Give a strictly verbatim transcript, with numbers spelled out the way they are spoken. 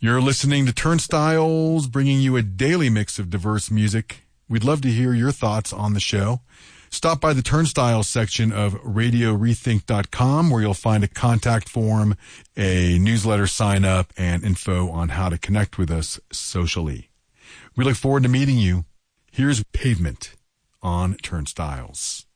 You're listening to Turnstiles, bringing you a daily mix of diverse music. We'd love to hear your thoughts on the show. Stop by the Turnstiles section of radio rethink dot com, where you'll find a contact form, a newsletter sign up, and info on how to connect with us socially. We look forward to meeting you. Here's Pavement on Turnstiles.